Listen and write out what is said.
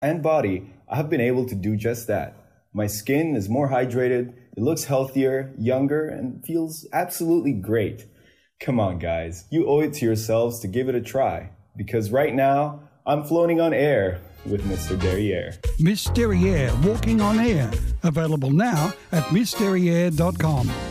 and body, I've been able to do just that. My skin is more hydrated, it looks healthier, younger, and feels absolutely great. Come on, guys, you owe it to yourselves to give it a try. Because right now, I'm floating on air with Mr. Derriere. Miss Derriere, walking on air. Available now at missderriere.com.